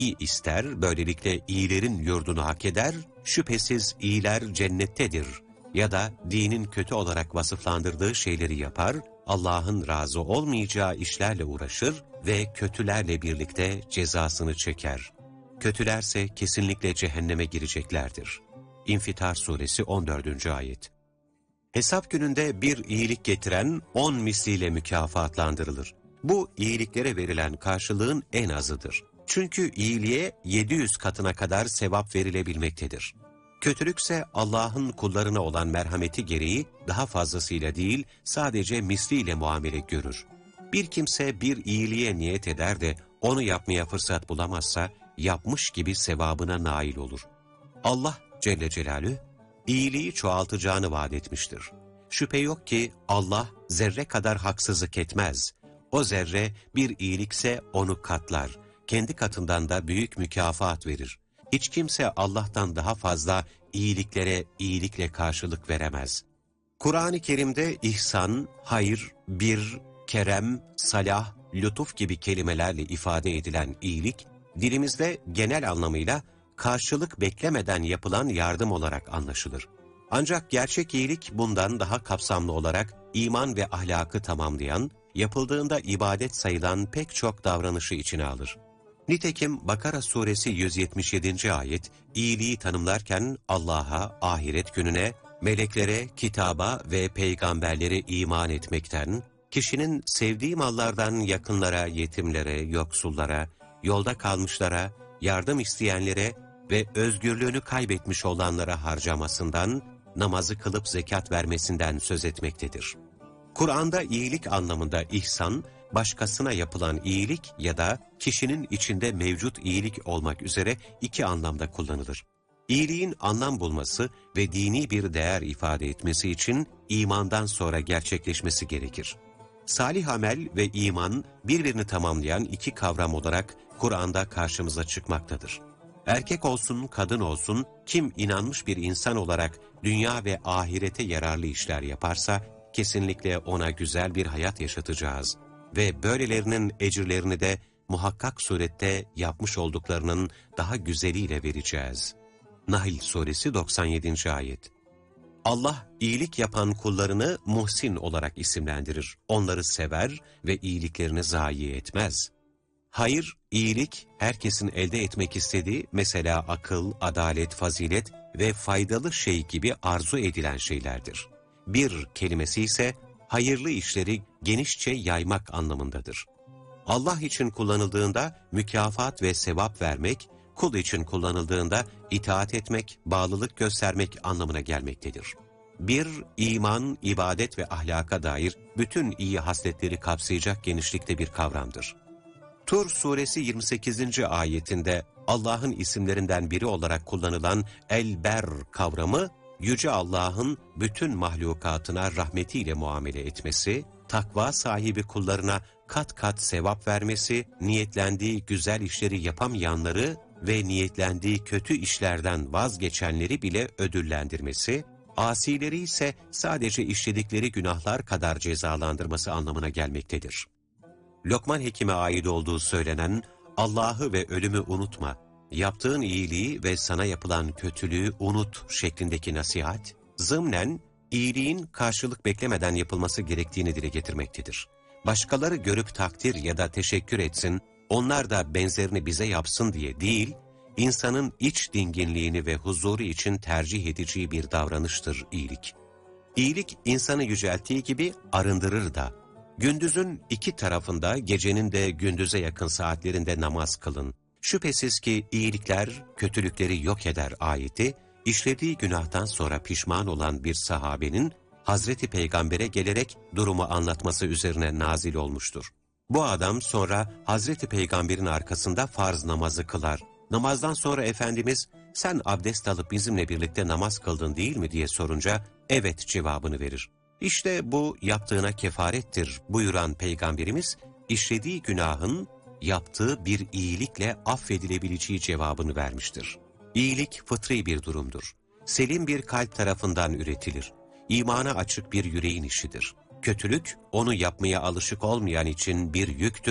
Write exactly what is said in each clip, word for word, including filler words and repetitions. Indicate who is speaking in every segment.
Speaker 1: iyi ister, böylelikle iyilerin yurdunu hak eder, şüphesiz iyiler cennettedir. Ya da dinin kötü olarak vasıflandırdığı şeyleri yapar, Allah'ın razı olmayacağı işlerle uğraşır ve kötülerle birlikte cezasını çeker. Kötülerse kesinlikle cehenneme gireceklerdir. İnfitar Suresi on dördüncü ayet. Hesap gününde bir iyilik getiren on misliyle mükafatlandırılır. Bu iyiliklere verilen karşılığın en azıdır. Çünkü iyiliğe yedi yüz katına kadar sevap verilebilmektedir. Kötülükse Allah'ın kullarına olan merhameti gereği daha fazlasıyla değil, sadece misliyle muamele görür. Bir kimse bir iyiliğe niyet eder de onu yapmaya fırsat bulamazsa, yapmış gibi sevabına nail olur. Allah Celle Celaluhu, iyiliği çoğaltacağını vaat etmiştir. Şüphe yok ki Allah zerre kadar haksızlık etmez. O zerre bir iyilikse onu katlar. Kendi katından da büyük mükafat verir. Hiç kimse Allah'tan daha fazla iyiliklere iyilikle karşılık veremez. Kur'an-ı Kerim'de ihsan, hayır, bir, kerem, salah, lütuf gibi kelimelerle ifade edilen iyilik, dilimizde genel anlamıyla karşılık beklemeden yapılan yardım olarak anlaşılır. Ancak gerçek iyilik bundan daha kapsamlı olarak iman ve ahlakı tamamlayan, yapıldığında ibadet sayılan pek çok davranışı içine alır. Nitekim Bakara Suresi yüz yetmiş yedinci ayet, iyiliği tanımlarken Allah'a, ahiret gününe, meleklere, kitaba ve peygamberlere iman etmekten, kişinin sevdiği mallardan yakınlara, yetimlere, yoksullara, yolda kalmışlara, yardım isteyenlere ve özgürlüğünü kaybetmiş olanlara harcamasından, namazı kılıp zekat vermesinden söz etmektedir. Kur'an'da iyilik anlamında ihsan, başkasına yapılan iyilik ya da kişinin içinde mevcut iyilik olmak üzere iki anlamda kullanılır. İyiliğin anlam bulması ve dini bir değer ifade etmesi için imandan sonra gerçekleşmesi gerekir. Salih amel ve iman birbirini tamamlayan iki kavram olarak Kur'an'da karşımıza çıkmaktadır. Erkek olsun, kadın olsun, kim inanmış bir insan olarak dünya ve ahirete yararlı işler yaparsa, kesinlikle ona güzel bir hayat yaşatacağız ve böylelerinin ecirlerini de muhakkak surette yapmış olduklarının daha güzeliyle vereceğiz. Nahl Suresi doksan yedinci ayet. Allah iyilik yapan kullarını muhsin olarak isimlendirir. Onları sever ve iyiliklerini zayi etmez. Hayır, iyilik, herkesin elde etmek istediği, mesela akıl, adalet, fazilet ve faydalı şey gibi arzu edilen şeylerdir. Bir kelimesi ise hayırlı işleri genişçe yaymak anlamındadır. Allah için kullanıldığında mükafat ve sevap vermek, kul için kullanıldığında itaat etmek, bağlılık göstermek anlamına gelmektedir. Bir, iman, ibadet ve ahlaka dair bütün iyi hasletleri kapsayacak genişlikte bir kavramdır. Tur Suresi yirmi sekizinci ayetinde Allah'ın isimlerinden biri olarak kullanılan El-Ber kavramı, Yüce Allah'ın bütün mahlukatına rahmetiyle muamele etmesi, takva sahibi kullarına kat kat sevap vermesi, niyetlendiği güzel işleri yapamayanları ve niyetlendiği kötü işlerden vazgeçenleri bile ödüllendirmesi, asileri ise sadece işledikleri günahlar kadar cezalandırması anlamına gelmektedir. Lokman Hekim'e ait olduğu söylenen, Allah'ı ve ölümü unutma, yaptığın iyiliği ve sana yapılan kötülüğü unut şeklindeki nasihat, zımnen iyiliğin karşılık beklemeden yapılması gerektiğini dile getirmektedir. Başkaları görüp takdir ya da teşekkür etsin, onlar da benzerini bize yapsın diye değil, insanın iç dinginliğini ve huzuru için tercih edeceği bir davranıştır iyilik. İyilik insanı yücelttiği gibi arındırır da. Gündüzün iki tarafında, gecenin de gündüze yakın saatlerinde namaz kılın. Şüphesiz ki iyilikler kötülükleri yok eder ayeti, işlediği günahtan sonra pişman olan bir sahabenin Hazreti Peygamber'e gelerek durumu anlatması üzerine nazil olmuştur. Bu adam sonra Hazreti Peygamber'in arkasında farz namazı kılar. Namazdan sonra Efendimiz, sen abdest alıp bizimle birlikte namaz kıldın değil mi diye sorunca, evet cevabını verir. İşte bu yaptığına kefarettir buyuran Peygamberimiz, işlediği günahın yaptığı bir iyilikle affedilebileceği cevabını vermiştir. İyilik fıtri bir durumdur. Selim bir kalp tarafından üretilir. İmana açık bir yüreğin işidir. Kötülük, onu yapmaya alışık olmayan için bir yüktür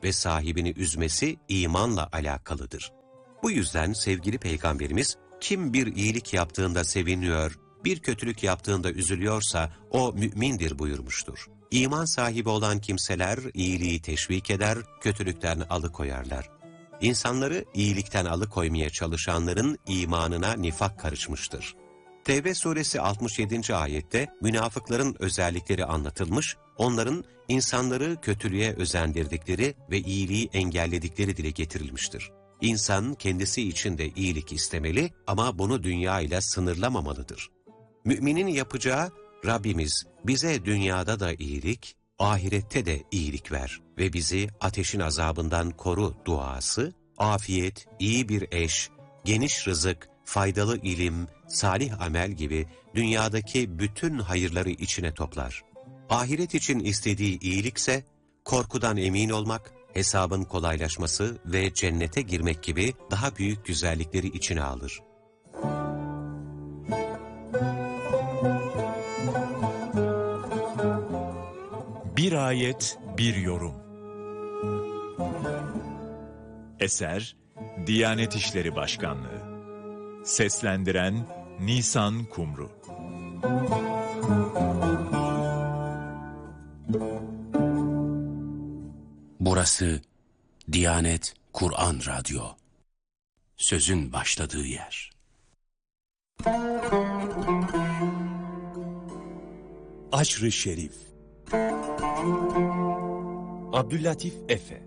Speaker 1: ve sahibini üzmesi imanla alakalıdır. Bu yüzden sevgili Peygamberimiz, kim bir iyilik yaptığında seviniyor, bir kötülük yaptığında üzülüyorsa o mümindir buyurmuştur. İman sahibi olan kimseler iyiliği teşvik eder, kötülükten alıkoyarlar. İnsanları iyilikten alıkoymaya çalışanların imanına nifak karışmıştır. Tevbe suresi altmış yedinci ayette münafıkların özellikleri anlatılmış, onların insanları kötülüğe özendirdikleri ve iyiliği engelledikleri dile getirilmiştir. İnsan kendisi için de iyilik istemeli ama bunu dünya ile sınırlamamalıdır. Müminin yapacağı, Rabbimiz bize dünyada da iyilik, ahirette de iyilik ver ve bizi ateşin azabından koru duası, afiyet, iyi bir eş, geniş rızık, faydalı ilim, salih amel gibi dünyadaki bütün hayırları içine toplar. Ahiret için istediği iyilikse, korkudan emin olmak, hesabın kolaylaşması ve cennete girmek gibi daha büyük güzellikleri içine alır.
Speaker 2: Bir ayet, bir yorum. Eser, Diyanet İşleri Başkanlığı. Seslendiren Nisan Kumru.
Speaker 3: Burası Diyanet Kur'an Radyo. Sözün başladığı yer.
Speaker 4: Aşr-ı Şerif. Abdüllatif Efe.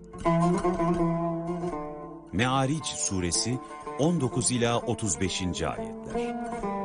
Speaker 4: Me'aric suresi on dokuz ila otuz beşinci ayetler.